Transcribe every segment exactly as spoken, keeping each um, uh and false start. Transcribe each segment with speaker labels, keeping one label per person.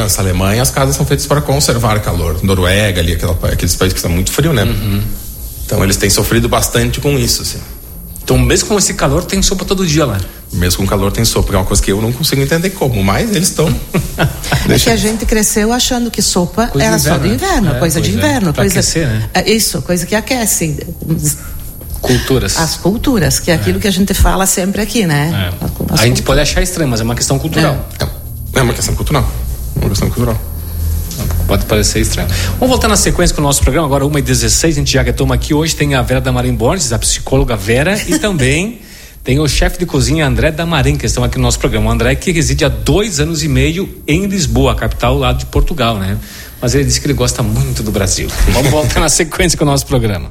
Speaker 1: França, Alemanha, as casas são feitas para conservar calor. Noruega, ali, aquela, aqueles países que estão muito frio, né? Uhum. Então eles têm sofrido bastante com isso, assim.
Speaker 2: Então, mesmo com esse calor, tem sopa todo dia lá.
Speaker 1: Mesmo com calor tem sopa, que é uma coisa que eu não consigo entender como, mas eles estão.
Speaker 3: É que a gente cresceu achando que sopa coisa era só do inverno, é, coisa de inverno.
Speaker 2: É. Pra
Speaker 3: coisa,
Speaker 2: aquecer, né?
Speaker 3: É isso, coisa que aquece.
Speaker 2: Culturas.
Speaker 3: As culturas, que é aquilo é. que a gente fala sempre aqui, né?
Speaker 2: É. A gente pode achar estranho, mas é uma questão cultural.
Speaker 1: É, é uma questão cultural. É uma questão cultural.
Speaker 2: Pode parecer estranho. Vamos voltar na sequência com o nosso programa, agora uma e dezesseis, a gente já retomou aqui. Hoje tem a Vera Damarim Borges, a psicóloga Vera, e também tem o chefe de cozinha André Damarim, que estão aqui no nosso programa. O André que reside há dois anos e meio em Lisboa, a capital lá de Portugal, né? Mas ele disse que ele gosta muito do Brasil. Vamos voltar na sequência com o nosso programa.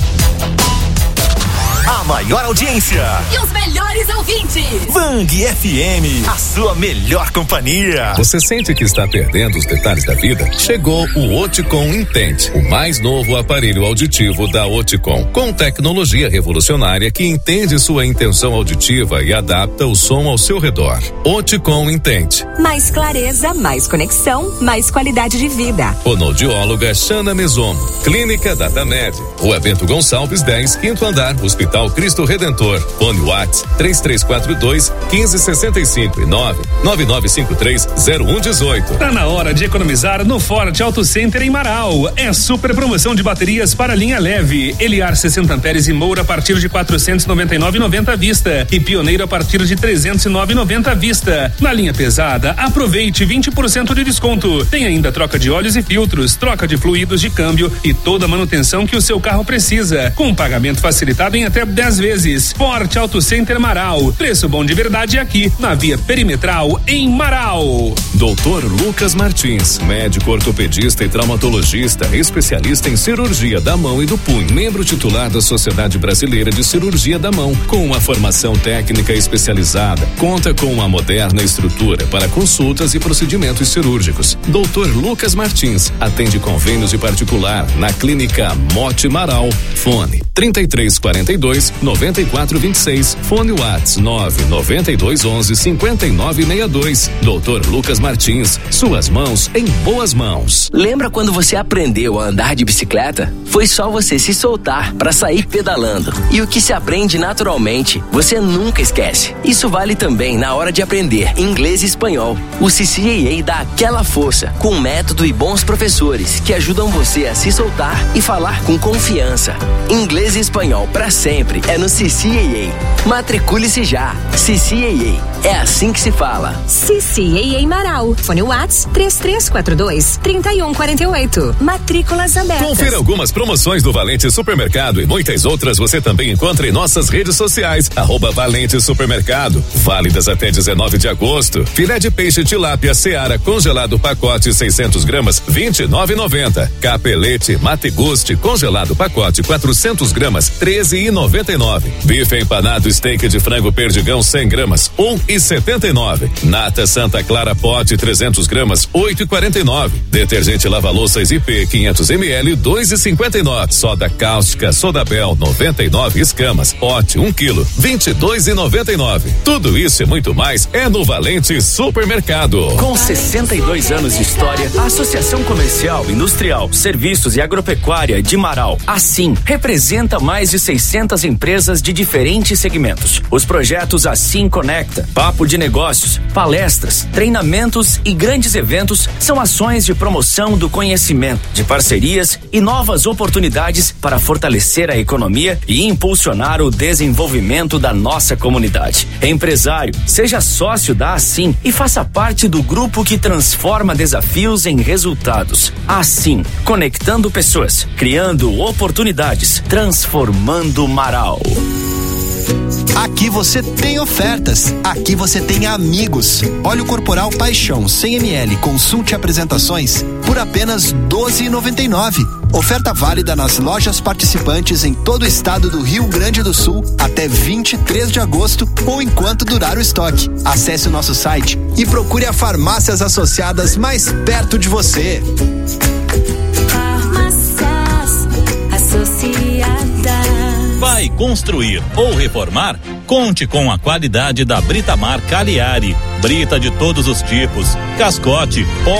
Speaker 4: A maior audiência
Speaker 5: e os melhores ouvintes.
Speaker 4: Vang F M, a sua melhor companhia.
Speaker 6: Você sente que está perdendo os detalhes da vida? Chegou o Oticom Intente, o mais novo aparelho auditivo da Oticom, com tecnologia revolucionária que entende sua intenção auditiva e adapta o som ao seu redor. Oticom Intente.
Speaker 7: Mais clareza, mais conexão, mais qualidade de vida.
Speaker 6: Fonoaudióloga Xana Meson, Clínica Datamed, Rua Bento Gonçalves dez, quinto andar, Hospital Cristo Redentor. Fone Whats três três quatro dois, um cinco seis cinco e nove nove nove cinco três, zero um um oito.
Speaker 8: Tá na hora de economizar no Forte Auto Center em Marau. É super promoção de baterias para linha leve. Eliar sessenta amperes e Moura a partir de quatrocentos e noventa e nove reais e noventa centavos à vista e Pioneiro a partir de trezentos e nove reais e noventa centavos à vista. Na linha pesada, aproveite vinte por cento de desconto. Tem ainda troca de óleos e filtros, troca de fluidos de câmbio e toda a manutenção que o seu carro precisa, com pagamento facilitado em até dez vezes. Forte Auto Center Marau. Preço bom de verdade aqui na Via Perimetral em Marau.
Speaker 6: doutor Lucas Martins, médico ortopedista e traumatologista, especialista em cirurgia da mão e do punho, membro titular da Sociedade Brasileira de Cirurgia da Mão, com uma formação técnica especializada, conta com uma moderna estrutura para consultas e procedimentos cirúrgicos. doutor Lucas Martins atende convênios de particular na Clínica Mote Marau. Fone trinta e três quarenta e dois, noventa e quatro vinte e seis. Fone Whats nove noventa e dois onze, cinquenta e nove sessenta e dois. doutor Lucas Martins, suas mãos em boas mãos.
Speaker 9: Lembra quando você aprendeu a andar de bicicleta? Foi só você se soltar para sair pedalando. E o que se aprende naturalmente, você nunca esquece. Isso vale também na hora de aprender inglês e espanhol. O C C A A dá aquela força, com método e bons professores que ajudam você a se soltar e falar com confiança. Inglês e espanhol para sempre é no C C A A. Matricule-se já. C C A A. É assim que se fala.
Speaker 7: C C A A Marau. Fone Whats três três quatro dois, três um quatro oito. Matrículas abertas.
Speaker 6: Confira algumas promoções do Valente Supermercado e muitas outras você também encontra em nossas redes sociais. Arroba Valente Supermercado. Válidas até dezenove de agosto. Filé de peixe tilápia Seara congelado pacote seiscentos gramas, vinte e nove reais e noventa centavos. Capelete Mate Gusti congelado pacote quatrocentos gramas, treze reais e noventa e nove centavos. Bife empanado steak de frango perdigão cem gramas, um real e setenta e nove centavos. Nata Santa Clara pote trezentos gramas, oito reais e quarenta e nove centavos. Detergente lava-louças I P quinhentos mililitros, dois reais e cinquenta e nove centavos. Soda cáustica Sodabel noventa e nove escamas, pote um quilo, vinte e dois reais e noventa e nove centavos. Tudo isso e muito mais é no Valente Supermercado.
Speaker 4: Com sessenta e dois anos de história, a Associação Comercial, Industrial, Serviços e Agropecuária de Marau, assim, representa mais de seiscentas empresas de diferentes segmentos. Os projetos Assim Conecta, Papo de Negócios, palestras, treinamentos e grandes eventos são ações de promoção do conhecimento, de parcerias e novas oportunidades para fortalecer a economia e impulsionar o desenvolvimento da nossa comunidade. Empresário, seja sócio da Assim e faça parte do grupo que transforma desafios em resultados. Assim, conectando pessoas, criando oportunidades, transformando Marau.
Speaker 10: Aqui você tem ofertas, aqui você tem amigos. Óleo corporal Paixão cem mililitros, consulte apresentações por apenas doze reais e noventa e nove centavos. Oferta válida nas lojas participantes em todo o estado do Rio Grande do Sul até vinte e três de agosto ou enquanto durar o estoque. Acesse o nosso site e procure a farmácias associadas mais perto de você.
Speaker 5: Farmácias Associadas.
Speaker 11: Vai construir ou reformar? Conte com a qualidade da Britamar Cagliari. Brita de todos os tipos, cascote, pó